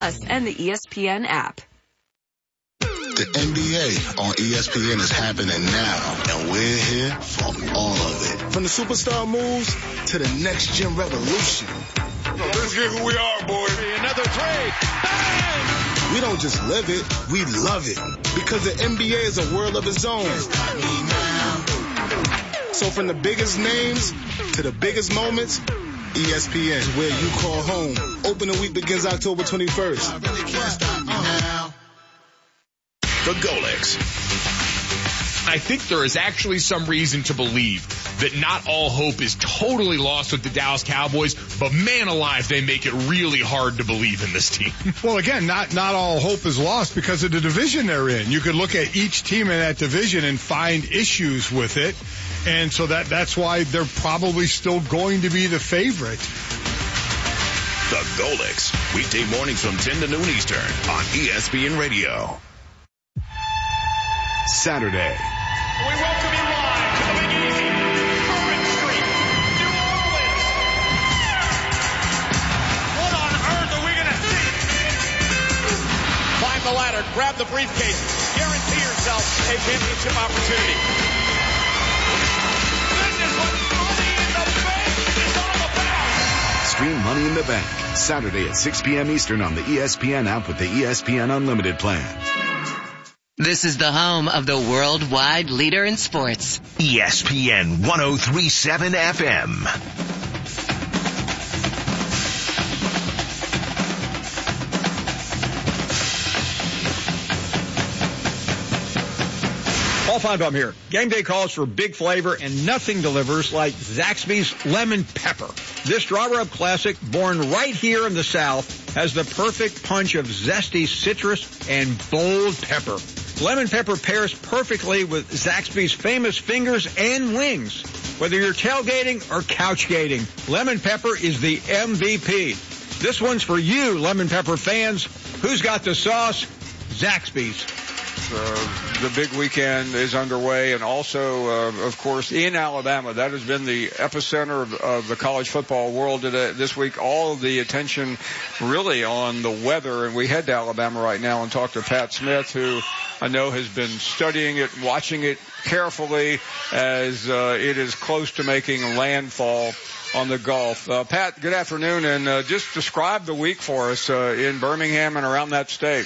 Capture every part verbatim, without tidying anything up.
and the E S P N app. The N B A on E S P N is happening now, and we're here for all of it. From the superstar moves to the next-gen revolution. Let's get who we are, boy. Another three. Bang! We don't just live it, we love it. Because the N B A is a world of its own. So from the biggest names to the biggest moments, E S P N is where you call home. Opening week begins October twenty-first. The Golics. I think there is actually some reason to believe that not all hope is totally lost with the Dallas Cowboys, but man alive, they make it really hard to believe in this team. Well, again, not not all hope is lost because of the division they're in. You could look at each team in that division and find issues with it, and so that that's why they're probably still going to be the favorite. The Golics, weekday mornings from ten to noon Eastern on E S P N Radio. Saturday. We welcome you live to the Big Easy, Bourbon Street, New Orleans. What on earth are we going to see? Climb the ladder, grab the briefcase, guarantee yourself a championship opportunity. This is what Money in the Bank is all about. Stream Money in the Bank, Saturday at six p.m. Eastern on the E S P N app with the E S P N Unlimited plan. This is the home of the worldwide leader in sports. E S P N one oh three point seven F M. Paul Feinbaum here. Game day calls for big flavor, and nothing delivers like Zaxby's Lemon Pepper. This draw rub classic, born right here in the South, has the perfect punch of zesty citrus and bold pepper. Lemon pepper pairs perfectly with Zaxby's famous fingers and wings. Whether you're tailgating or couchgating, lemon pepper is the M V P. This one's for you, lemon pepper fans. Who's got the sauce? Zaxby's. Uh, the big weekend is underway, and also, uh, of course, in Alabama. That has been the epicenter of, of the college football world today, this week. All of the attention really on the weather, and we head to Alabama right now and talk to Pat Smith, who I know has been studying it, watching it carefully as uh, it is close to making landfall on the Gulf. Uh, Pat, good afternoon, and uh, just describe the week for us uh, in Birmingham and around that state.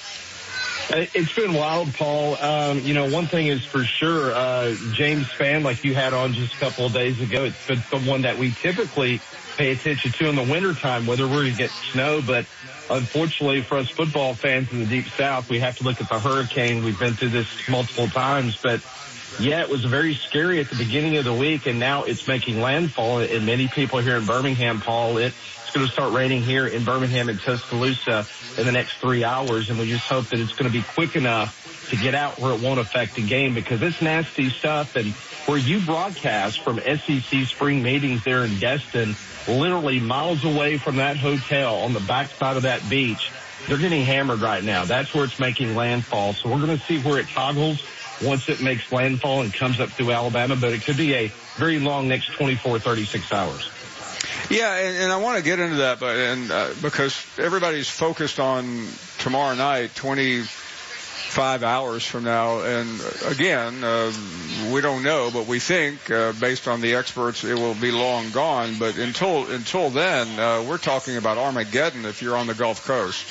It's been wild, Paul. Um, you know, one thing is for sure, uh, James Spann, like you had on just a couple of days ago, it's been someone that we typically pay attention to in the wintertime, whether we're going to get snow. But unfortunately for us football fans in the Deep South, we have to look at the hurricane. We've been through this multiple times. But, yeah, it was very scary at the beginning of the week, and now it's making landfall. And many people here in Birmingham, Paul, it, it's going to start raining here in Birmingham and Tuscaloosa in the next three hours, and we just hope that it's going to be quick enough to get out where it won't affect the game, because it's nasty stuff. And where you broadcast from S E C spring meetings there in Destin, literally miles away from that hotel on the backside of that beach, they're getting hammered right now. That's where it's making landfall. So we're going to see where it toggles once it makes landfall and comes up through Alabama, but it could be a very long next twenty-four, thirty-six hours. Yeah, and, and I want to get into that, but and uh, because everybody's focused on tomorrow night, twenty-five hours from now, and again, uh, we don't know, but we think, uh, based on the experts, it will be long gone. But until until then, uh, we're talking about Armageddon if you're on the Gulf Coast.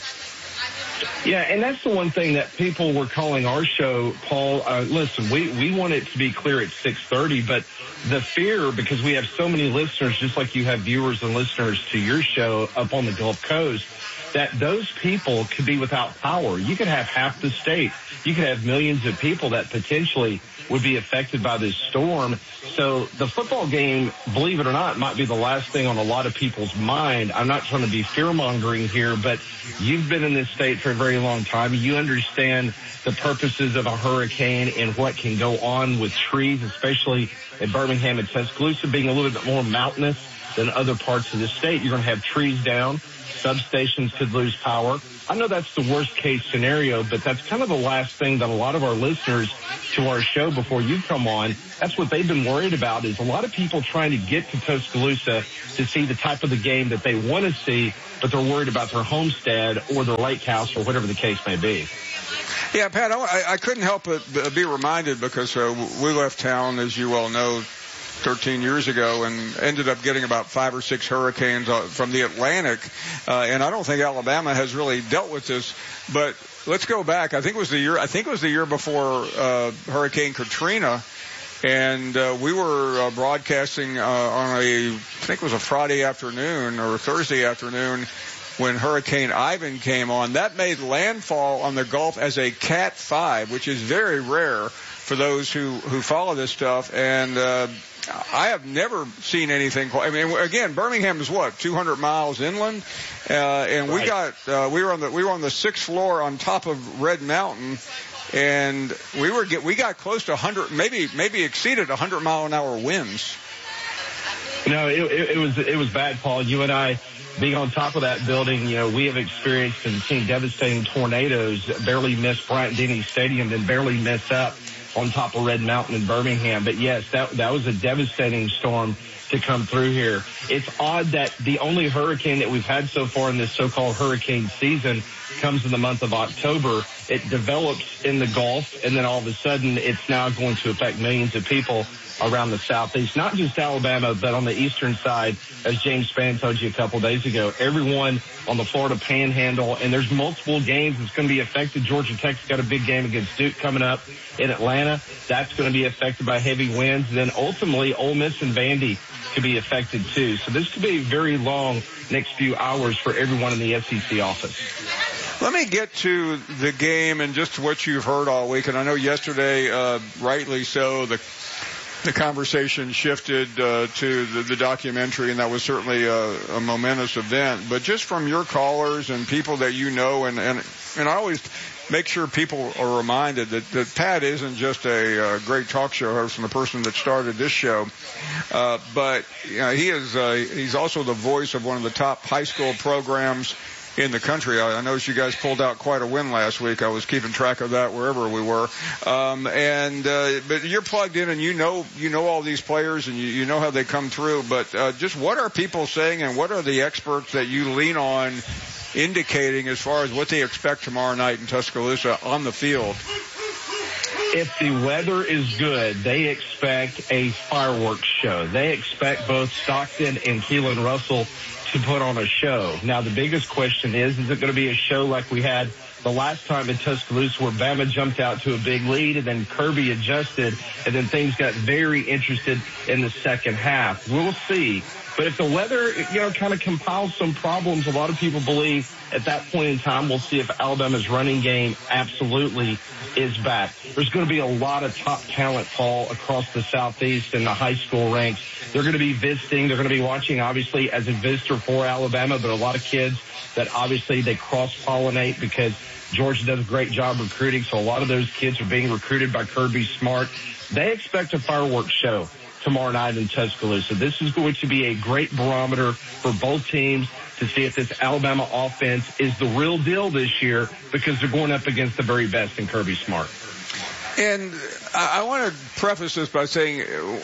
Yeah, and that's the one thing that people were calling our show, Paul. Uh, listen, we, we want it to be clear at six thirty, but the fear, because we have so many listeners, just like you have viewers and listeners to your show up on the Gulf Coast, that those people could be without power. You could have half the state. You could have millions of people that potentially would be affected by this storm. So the football game, believe it or not, might be the last thing on a lot of people's mind. I'm not trying to be fear-mongering here, but you've been in this state for a very long time. You understand the purposes of a hurricane and what can go on with trees, especially in Birmingham and Tuscaloosa being a little bit more mountainous than other parts of the state. You're going to have trees down. Substations could lose power. I know that's the worst case scenario, but that's kind of the last thing that a lot of our listeners to our show before you come on, that's what they've been worried about, is a lot of people trying to get to Tuscaloosa to see the type of the game that they want to see. but they're worried about their homestead or their lake house or whatever the case may be. Yeah, Pat, I, I couldn't help but be reminded because uh, we left town, as you well know, thirteen years ago and ended up getting about five or six hurricanes uh, from the Atlantic. Uh, and I don't think Alabama has really dealt with this, but let's go back. I think it was the year, I think it was the year before uh, Hurricane Katrina. And uh, we were uh, broadcasting uh, on a, I think it was a Friday afternoon or Thursday afternoon when Hurricane Ivan came on. That made landfall on the Gulf as a Cat five, which is very rare for those who, who follow this stuff. And uh, I have never seen anything quite, I mean, again, Birmingham is what, two hundred miles inland? Uh, and right. we got, uh, we were on the, we were on the sixth floor on top of Red Mountain. And we were get, we got close to one hundred, maybe maybe exceeded one hundred mile an hour winds. No, it, it, it was it was bad, Paul. You and I, being on top of that building, you know, we have experienced and seen devastating tornadoes. Barely missed Bryant-Denny Stadium, and barely missed up on top of Red Mountain in Birmingham. But yes, that that was a devastating storm to come through here. It's odd that the only hurricane that we've had so far in this so-called hurricane season comes in the month of October. It develops in the Gulf, and then all of a sudden it's now going to affect millions of people around the southeast, not just Alabama, but on the eastern side, as James Spann told you a couple days ago. Everyone on the Florida Panhandle, and there's multiple games that's going to be affected. Georgia Tech's got a big game against Duke coming up in Atlanta. That's going to be affected by heavy winds. And then ultimately, Ole Miss and Vandy could be affected too. So this could be a very long next few hours for everyone in the S E C office. Let me get to the game and just what you've heard all week. And I know yesterday, uh, rightly so, the the conversation shifted uh, to the, the documentary, and that was certainly a, a momentous event. But just from your callers and people that you know, and, and, and I always make sure people are reminded that, that Pat isn't just a uh, great talk show host and the person that started this show, uh, but you know, he is uh, he's also the voice of one of the top high school programs in the country. I, I noticed you guys pulled out quite a win last week. I was keeping track of that wherever we were. Um, and uh, but you're plugged in, and you know you know all these players, and you, you know how they come through. But uh, just what are people saying, and what are the experts that you lean on indicating as far as what they expect tomorrow night in Tuscaloosa on the field? If the weather is good, they expect a fireworks show. They expect both Stockton and Keelan Russell to put on a show. Now, the biggest question is, is it going to be a show like we had the last time in Tuscaloosa where Bama jumped out to a big lead and then Kirby adjusted and then things got very interested in the second half? We'll see. But if the weather, you know, kind of compiles some problems, a lot of people believe at that point in time we'll see if Alabama's running game absolutely is back. There's going to be a lot of top talent, Paul, across the Southeast in the high school ranks. They're going to be visiting. They're going to be watching, obviously, as a visitor for Alabama, but a lot of kids that obviously they cross-pollinate because Georgia does a great job recruiting, so a lot of those kids are being recruited by Kirby Smart. They expect a fireworks show tomorrow night in Tuscaloosa. This is going to be a great barometer for both teams to see if this Alabama offense is the real deal this year, because they're going up against the very best in Kirby Smart. And I want to preface this by saying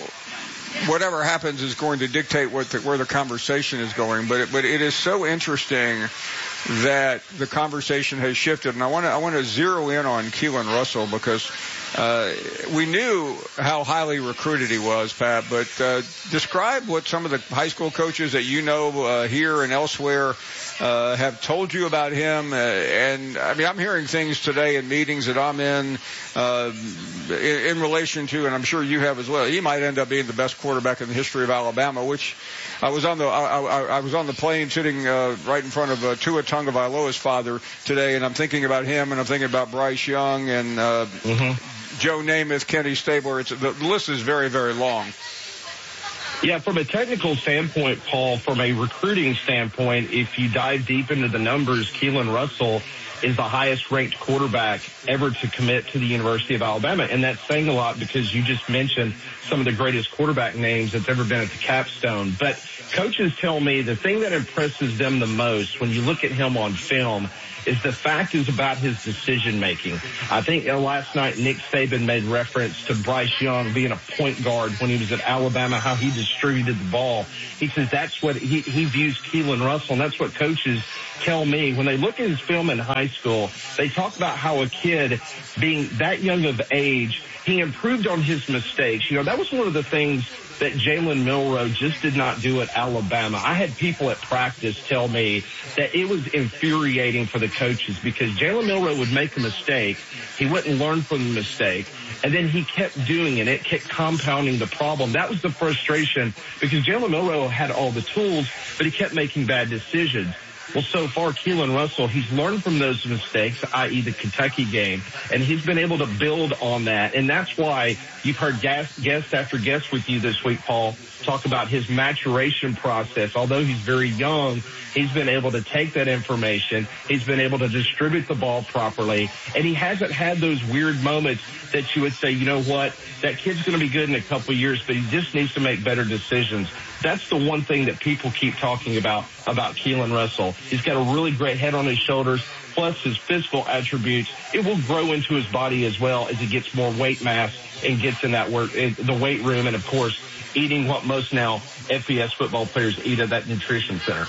whatever happens is going to dictate what the, where the conversation is going, but it, but it is so interesting that the conversation has shifted. And I want to I want to zero in on Keelan Russell because uh, we knew how highly recruited he was, Pat. But uh, describe what some of the high school coaches that you know uh, here and elsewhere uh, have told you about him. Uh, and I mean, I'm hearing things today in meetings that I'm in, uh, in in relation to, and I'm sure you have as well. He might end up being the best quarterback in the history of Alabama, which I was on the I, I, I was on the plane sitting uh, right in front of uh, Tua Tagovailoa's father today, and I'm thinking about him, and I'm thinking about Bryce Young and uh, mm-hmm. Joe Namath, Kenny Stabler. It's the list is very, very long. Yeah, from a technical standpoint, Paul, from a recruiting standpoint, if you dive deep into the numbers, Keelan Russell is the highest ranked quarterback ever to commit to the University of Alabama. And that's saying a lot because you just mentioned some of the greatest quarterback names that's ever been at the capstone. But coaches tell me the thing that impresses them the most when you look at him on film is the fact is about his decision making. I think uh, last night Nick Saban made reference to Bryce Young being a point guard when he was at Alabama, how he distributed the ball. He says that's what he, he views Keelan Russell, and that's what coaches tell me. When they look at his film in high school, they talk about how a kid being that young of age, he improved on his mistakes. You know, that was one of the things that Jalen Milroe just did not do at Alabama. I had people at practice tell me that it was infuriating for the coaches because Jalen Milroe would make a mistake. He wouldn't learn from the mistake. And then he kept doing it. It kept compounding the problem. That was the frustration because Jalen Milroe had all the tools, but he kept making bad decisions. Well, so far, Keelan Russell, he's learned from those mistakes, that is the Kentucky game, and he's been able to build on that. And that's why you've heard guest, guest after guest with you this week, Paul, talk about his maturation process. Although he's very young, he's been able to take that information. He's been able to distribute the ball properly. And he hasn't had those weird moments that you would say, you know what, that kid's going to be good in a couple of years, but he just needs to make better decisions. That's the one thing that people keep talking about, about Keelan Russell. He's got a really great head on his shoulders, plus his physical attributes. It will grow into his body as well as he gets more weight mass and gets in that work, in the weight room, and, of course, eating what most now F B S football players eat at that nutrition center.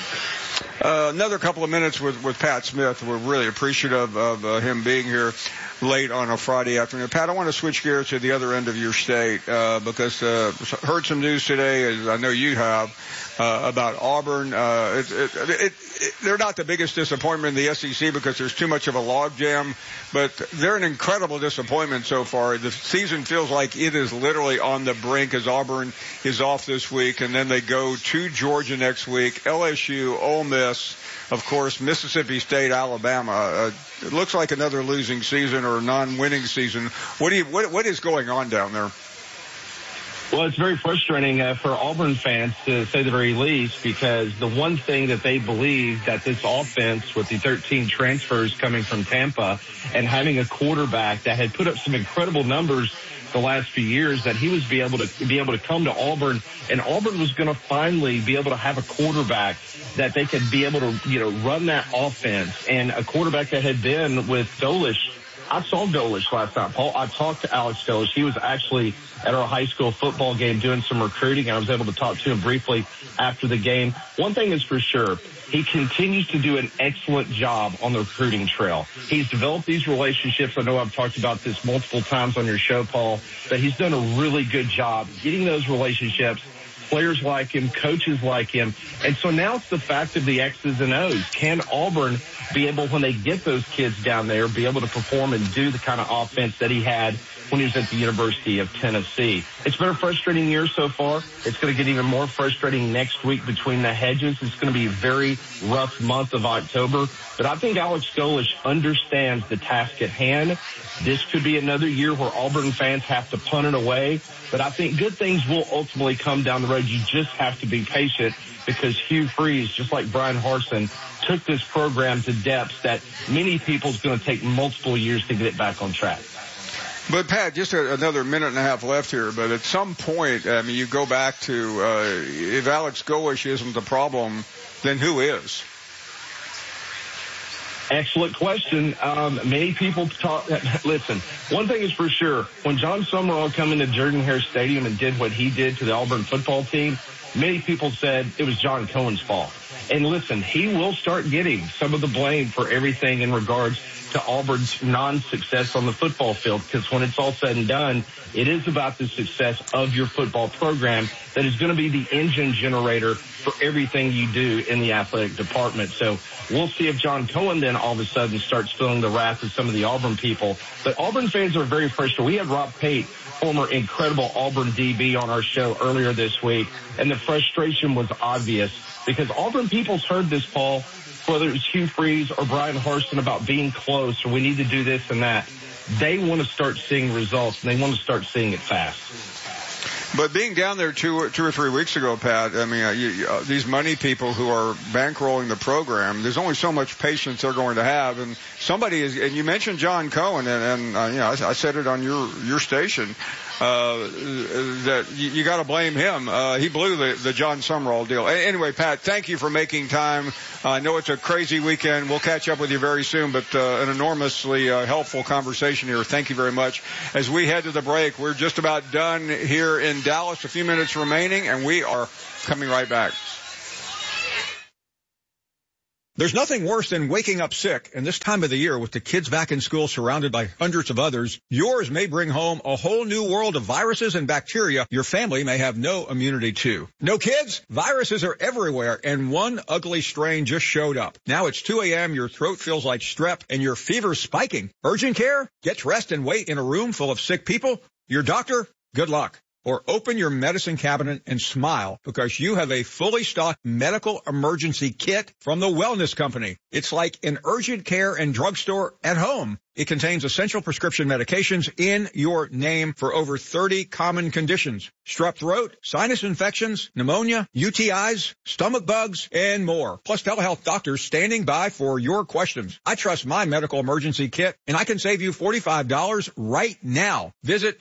Uh, another couple of minutes with, with Pat Smith. We're really appreciative of uh, him being here late on a Friday afternoon. Pat, I want to switch gears to the other end of your state uh, because uh, heard some news today, as I know you have, uh, about Auburn. Uh, it, it, it, it, they're not the biggest disappointment in the S E C because there's too much of a logjam, but they're an incredible disappointment so far. The season feels like it is literally on the brink as Auburn is off this week, and then they go to Georgia next week, L S U, Ole Miss, of course, Mississippi State, Alabama. Uh, it looks like another losing season or a non-winning season. What do you, what, what is going on down there? Well, it's very frustrating uh, for Auburn fans, to say the very least, because the one thing that they believe that this offense with the thirteen transfers coming from Tampa and having a quarterback that had put up some incredible numbers the last few years, that he was be able to be able to come to Auburn, and Auburn was going to finally be able to have a quarterback that they could be able to, you know, run that offense, and a quarterback that had been with Golesh. I saw Golesh last night, Paul. I talked to Alex Golesh. He was actually at our high school football game doing some recruiting. I was able to talk to him briefly after the game. One thing is for sure, he continues to do an excellent job on the recruiting trail. He's developed these relationships. I know I've talked about this multiple times on your show, Paul, but he's done a really good job getting those relationships. Players like him, coaches like him. And so now it's the fact of the X's and O's. Can Auburn be able, when they get those kids down there, be able to perform and do the kind of offense that he had when he was at the University of Tennessee? It's been a frustrating year so far. It's going to get even more frustrating next week between the hedges. It's going to be a very rough month of October. But I think Alex Golesh understands the task at hand. This could be another year where Auburn fans have to punt it away. But I think good things will ultimately come down the road. You just have to be patient because Hugh Freeze, just like Brian Harsin, took this program to depths that many people's going to take multiple years to get it back on track. But, Pat, just a, another minute and a half left here. But at some point, I mean, you go back to uh, if Alex Golesh isn't the problem, then who is? Excellent question. Um, many people talk. Listen, one thing is for sure. When John Summerall came into Jordan-Hare Stadium and did what he did to the Auburn football team, many people said it was John Cohen's fault. And listen, he will start getting some of the blame for everything in regards to Auburn's non-success on the football field, because when it's all said and done, it is about the success of your football program that is going to be the engine generator for everything you do in the athletic department. So we'll see if John Cohen then all of a sudden starts feeling the wrath of some of the Auburn people. But Auburn fans are very frustrated. We had Rob Pate, former incredible Auburn D B, on our show earlier this week, and the frustration was obvious because Auburn people's heard this, Paul, whether it's Hugh Freeze or Brian Harsin, about being close or we need to do this and that. They want to start seeing results, and they want to start seeing it fast. But being down there two, two or three weeks ago, Pat, I mean, uh, you, uh, these money people who are bankrolling the program, there's only so much patience they're going to have. And somebody is, and you mentioned John Cohen, and, and uh, you know, I, I said it on your, your station. uh, that you, you got to blame him. Uh, he blew the, the John Summerall deal. A- anyway, Pat, thank you for making time. Uh, I know it's a crazy weekend. We'll catch up with you very soon, but uh, an enormously uh, helpful conversation here. Thank you very much. As we head to the break, we're just about done here in Dallas. A few minutes remaining, and we are coming right back. There's nothing worse than waking up sick, and this time of the year with the kids back in school surrounded by hundreds of others, yours may bring home a whole new world of viruses and bacteria your family may have no immunity to. No kids? Viruses are everywhere, and one ugly strain just showed up. Now it's two a.m., your throat feels like strep, and your fever's spiking. Urgent care? Get rest and wait in a room full of sick people? Your doctor? Good luck. Or open your medicine cabinet and smile because you have a fully stocked medical emergency kit from the Wellness Company. It's like an urgent care and drugstore at home. It contains essential prescription medications in your name for over thirty common conditions. Strep throat, sinus infections, pneumonia, U T Is, stomach bugs, and more. Plus telehealth doctors standing by for your questions. I trust my medical emergency kit, and I can save you forty-five dollars right now. Visit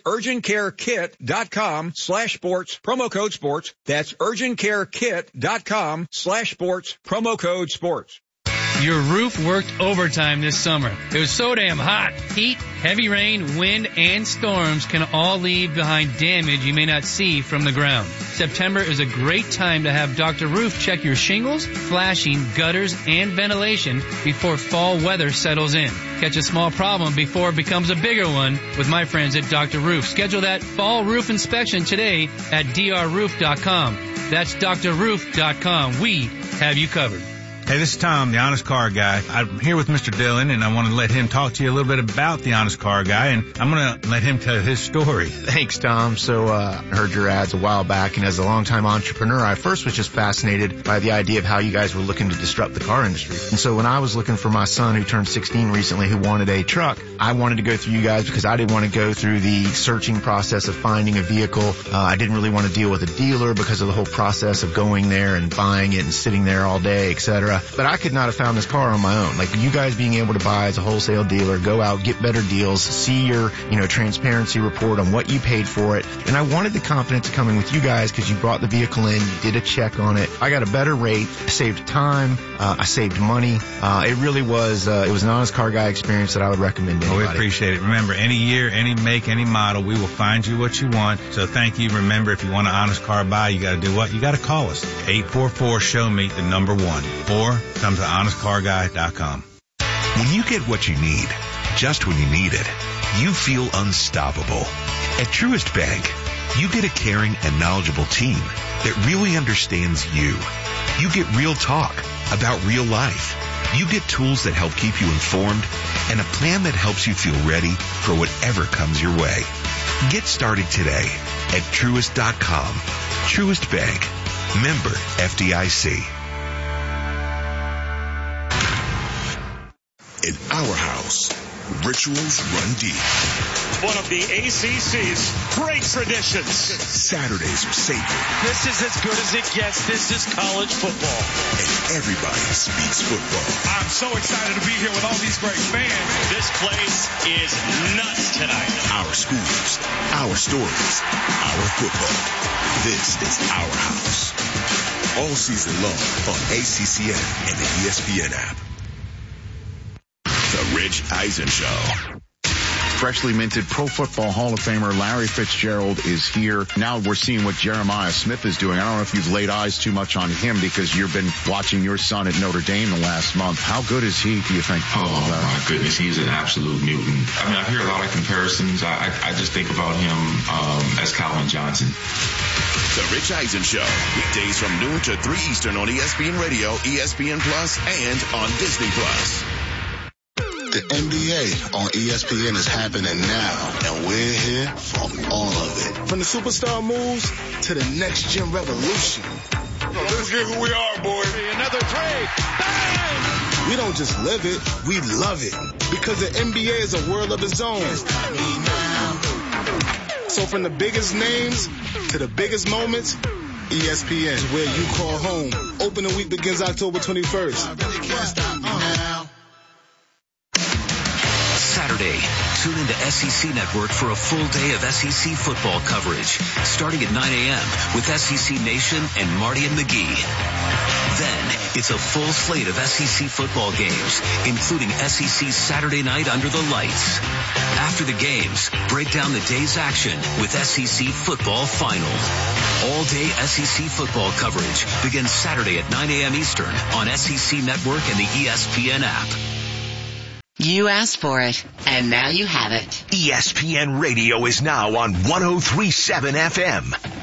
urgentcarekit.com slash sports, promo code sports. That's urgentcarekit.com slash sports, promo code sports. Your roof worked overtime this summer. It was so damn hot. Heat, heavy rain, wind, and storms can all leave behind damage you may not see from the ground. September is a great time to have Doctor Roof check your shingles, flashing, gutters, and ventilation before fall weather settles in. Catch a small problem before it becomes a bigger one with my friends at Doctor Roof. Schedule that fall roof inspection today at d r roof dot com. That's d r roof dot com. We have you covered. Hey, this is Tom, the Honest Car Guy. I'm here with Mister Dillon, and I want to let him talk to you a little bit about the Honest Car Guy, and I'm going to let him tell his story. Thanks, Tom. So uh, I heard your ads a while back, and as a longtime entrepreneur, I first was just fascinated by the idea of how you guys were looking to disrupt the car industry. And so when I was looking for my son, who turned sixteen recently, who wanted a truck, I wanted to go through you guys because I didn't want to go through the searching process of finding a vehicle. Uh, I didn't really want to deal with a dealer because of the whole process of going there and buying it and sitting there all day, et cetera. But I could not have found this car on my own. Like you guys being able to buy as a wholesale dealer, go out, get better deals, see your, you know, transparency report on what you paid for it. And I wanted the confidence of coming with you guys because you brought the vehicle in, you did a check on it. I got a better rate, saved time, uh, I saved money. Uh, it really was, uh, it was an Honest Car Guy experience that I would recommend to anybody. Oh, we appreciate it. Remember, any year, any make, any model, we will find you what you want. So thank you. Remember, if you want an Honest Car buy, you got to do what? You got to call us. eight four four, show me the number one. Or come to honest car guy dot com. When you get what you need, just when you need it, you feel unstoppable. At Truist Bank, you get a caring and knowledgeable team that really understands you. You get real talk about real life. You get tools that help keep you informed and a plan that helps you feel ready for whatever comes your way. Get started today at Truist dot com. Truist Bank. Member F D I C. In our house, rituals run deep. One of the A C C's great traditions. Saturdays are sacred. This is as good as it gets. This is college football. And everybody speaks football. I'm so excited to be here with all these great fans. This place is nuts tonight. Our schools, our stories, our football. This is our house. All season long on A C C N and the E S P N app. The Rich Eisen Show. Freshly minted Pro Football Hall of Famer Larry Fitzgerald is here. Now we're seeing what Jeremiah Smith is doing. I don't know if you've laid eyes too much on him because you've been watching your son at Notre Dame the last month. How good is he, do you think? Oh, my goodness. He's an absolute mutant. I mean, I hear a lot of comparisons. I, I, I just think about him um, as Calvin Johnson. The Rich Eisen Show. Weekdays from noon to three Eastern on E S P N Radio, E S P N Plus, and on Disney Plus. The N B A on E S P N is happening now, and we're here for all of it. From the superstar moves to the next gen revolution. Let's get who we are, boys. Another three. Bang! We don't just live it, we love it. Because the N B A is a world of its own. So from the biggest names to the biggest moments, E S P N is where you call home. Opening week begins October twenty-first. Saturday Saturday. Tune into S E C Network for a full day of S E C football coverage, starting at nine a.m. with S E C Nation and Marty and McGee. Then, it's a full slate of S E C football games, including S E C Saturday Night Under the Lights. After the games, break down the day's action with S E C Football Final. All-day S E C football coverage begins Saturday at nine a.m. Eastern on S E C Network and the E S P N app. You asked for it, and now you have it. E S P N Radio is now on one oh three point seven F M.